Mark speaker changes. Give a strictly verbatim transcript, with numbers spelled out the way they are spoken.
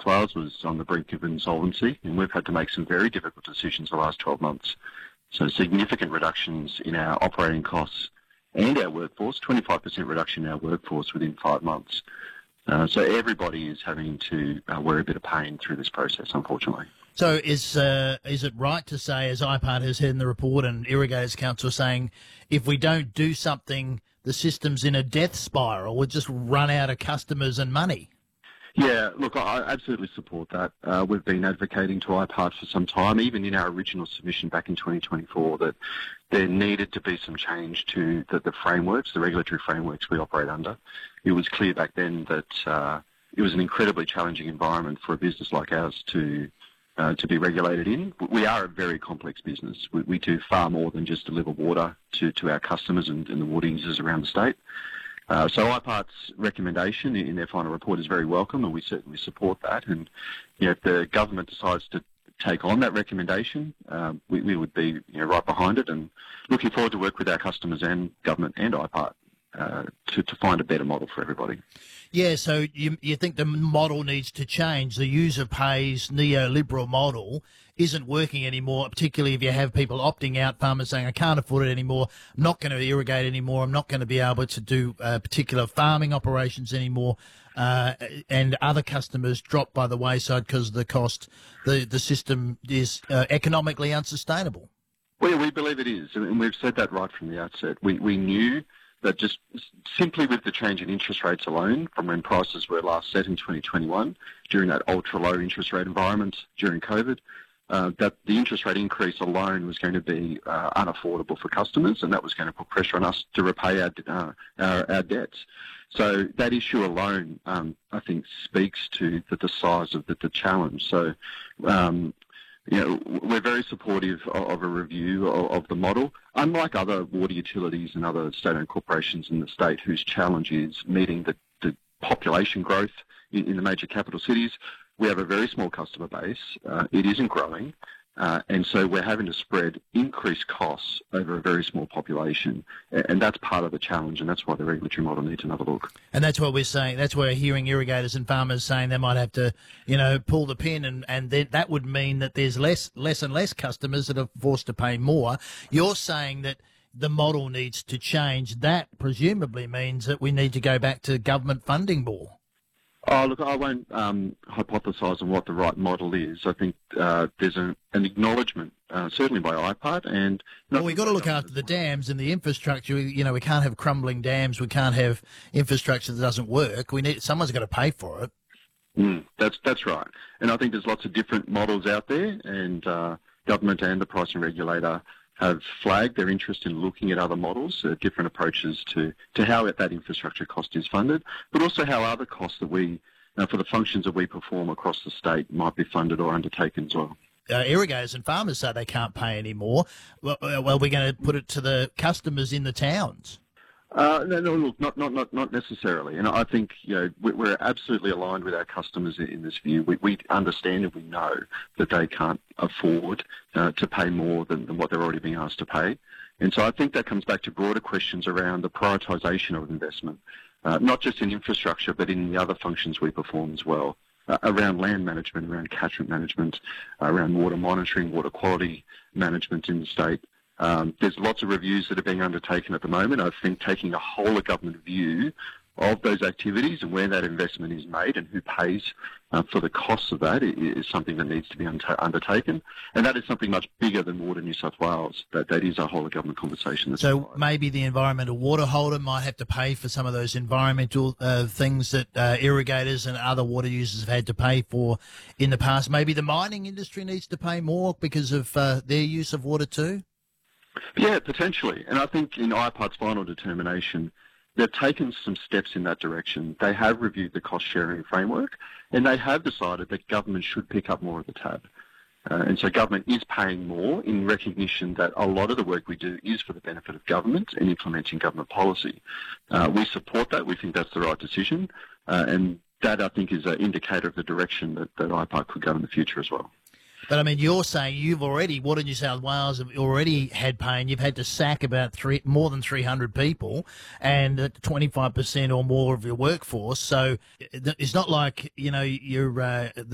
Speaker 1: South Wales was on the brink of insolvency, and we've had to make some very difficult decisions the last twelve months. So significant reductions in our operating costs and our workforce, twenty-five percent reduction in our workforce within five months. Uh, so everybody is having to uh, wear a bit of pain through this process, unfortunately.
Speaker 2: So is uh, is it right to say, as I P A R T has said in the report and Irrigators Council saying, if we don't do something, the system's in a death spiral, we'll just run out of customers and money?
Speaker 1: Yeah, look, I absolutely support that. Uh, we've been advocating to I P A R T for some time, even in our original submission back in twenty twenty-four, that there needed to be some change to the, the frameworks, the regulatory frameworks we operate under. It was clear back then that uh, it was an incredibly challenging environment for a business like ours to uh, to be regulated in. We are a very complex business. We, we do far more than just deliver water to, to our customers and, and the water users around the state. Uh, so I P A R T's recommendation in their final report is very welcome, and we certainly support that. And you know, if the government decides to take on that recommendation, uh, we, we would be you know, right behind it, and looking forward to work with our customers and government and I P A R T uh, to, to find a better model for everybody.
Speaker 2: Yeah, so you you think the model needs to change. The user pays neoliberal model isn't working anymore, particularly if you have people opting out, farmers saying, I can't afford it anymore, I'm not going to irrigate anymore, I'm not going to be able to do uh, particular farming operations anymore, uh, and other customers drop by the wayside because of the cost. The, the system is uh, economically unsustainable.
Speaker 1: Well, we believe it is, and we've said that right from the outset. We, we knew that just simply with the change in interest rates alone, from when prices were last set in twenty twenty-one, during that ultra-low interest rate environment during COVID, uh, that the interest rate increase alone was going to be uh, unaffordable for customers, and that was going to put pressure on us to repay our, uh, our, our debts. So that issue alone, um, I think, speaks to the, the size of the, the challenge. So, um, you know, we're very supportive of, of a review of, of the model. Unlike other water utilities and other state-owned corporations in the state whose challenge is meeting the, the population growth in, in the major capital cities, we have a very small customer base. Uh, it isn't growing. Uh, and so we're having to spread increased costs over a very small population. And that's part of the challenge, and that's why the regulatory model needs another look.
Speaker 2: And that's what we're saying. That's why we're hearing irrigators and farmers saying they might have to, you know, pull the pin, and, and then that would mean that there's less, less and less customers that are forced to pay more. You're saying that the model needs to change. That presumably means that we need to go back to government funding more.
Speaker 1: Oh, look, I won't um, hypothesise on what the right model is. I think uh, there's an, an acknowledgement, uh, certainly by I P A R T, and...
Speaker 2: Well, we've got to look after the dams and the infrastructure. You know, we can't have crumbling dams. We can't have infrastructure that doesn't work. We need someone's got to pay for it.
Speaker 1: Mm, that's that's right. And I think there's lots of different models out there, and uh, government and the pricing regulator have flagged their interest in looking at other models, uh, different approaches to, to how that infrastructure cost is funded, but also how other costs that we, uh, for the functions that we perform across the state, might be funded or undertaken as well.
Speaker 2: Uh, irrigators and farmers say they can't pay anymore. Well, well, we're going to put it to the customers in the towns.
Speaker 1: Uh, no, no, look, not, not, not, not necessarily. And I think, you know, we're absolutely aligned with our customers in this view. We, we understand and we know that they can't afford uh, to pay more than, than what they're already being asked to pay. And so I think that comes back to broader questions around the prioritisation of investment, uh, not just in infrastructure, but in the other functions we perform as well, uh, around land management, around catchment management, uh, around water monitoring, water quality management in the state. Um, there's lots of reviews that are being undertaken at the moment. I think taking a whole of government view of those activities and where that investment is made and who pays uh, for the costs of that is something that needs to be undertaken. And that is something much bigger than Water New South Wales. That, that is a whole of government conversation. That's
Speaker 2: so
Speaker 1: required.
Speaker 2: Maybe the environmental water holder might have to pay for some of those environmental uh, things that uh, irrigators and other water users have had to pay for in the past. Maybe the mining industry needs to pay more because of uh, their use of water too?
Speaker 1: Yeah, potentially. And I think in I P A R T's final determination, they've taken some steps in that direction. They have reviewed the cost-sharing framework, and they have decided that government should pick up more of the tab. Uh, and so government is paying more in recognition that a lot of the work we do is for the benefit of government and implementing government policy. Uh, we support that. We think that's the right decision. Uh, and that, I think, is an indicator of the direction that, that I P A R T could go in the future as well.
Speaker 2: But, I mean, you're saying you've already, Water New South Wales have already had pain. You've had to sack about three, more than three hundred people and twenty-five percent or more of your workforce. So it's not like, you know, you're uh,